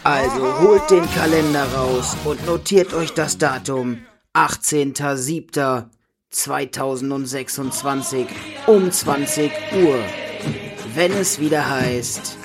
Also holt den Kalender raus und notiert euch das Datum 18.07.2026 um 20 Uhr, wenn es wieder heißt